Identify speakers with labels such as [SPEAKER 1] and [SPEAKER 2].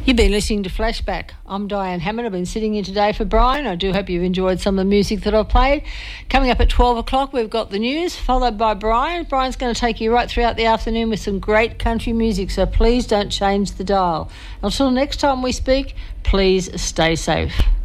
[SPEAKER 1] You've been listening to Flashback. I'm Diane Hammond. I've been sitting in today for Brian. I do hope you've enjoyed some of the music that I've played. Coming up at 12 o'clock, we've got the news, followed by Brian. Brian's going to take you right throughout the afternoon with some great country music, so please don't change the dial. Until next time we speak, please stay safe.